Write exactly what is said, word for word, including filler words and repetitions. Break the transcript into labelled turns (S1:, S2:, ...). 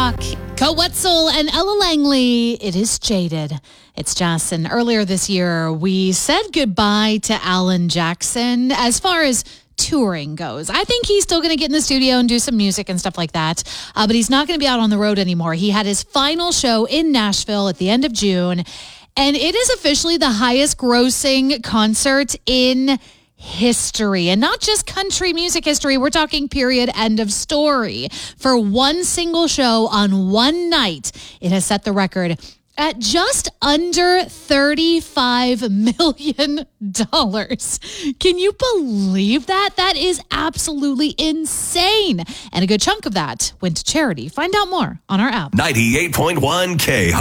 S1: Rock. Coat Wetzel and Ella Langley. It is Jaded. It's Jess. And earlier this year, we said goodbye to Alan Jackson as far as touring goes. I think he's still going to get in the studio and do some music and stuff like that, uh, but he's not going to be out on the road anymore. He had his final show in Nashville at the end of June, and it is officially the highest grossing concert in history, and not just country music history. We're talking period, end of story. For one single show on one night, it has set the record at just under thirty-five million dollars. Can you believe that? That is absolutely insane. And a good chunk of that went to charity. Find out more on our app.
S2: ninety-eight point one K.